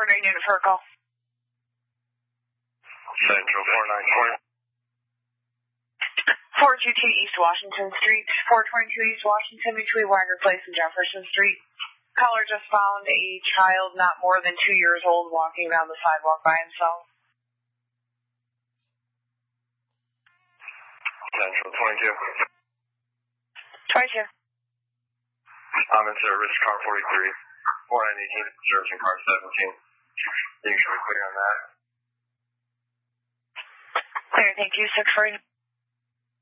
49 unit for a call. Central 494. 422 East Washington Street, 422 East Washington between Wagner Place and Jefferson Street. Caller just found a child not more than 2 years old walking down the sidewalk by himself. Central 22. 22. I'm in service, car 43. 4918, servicing car 17. You should be clear on that. Clear, thank you. 649.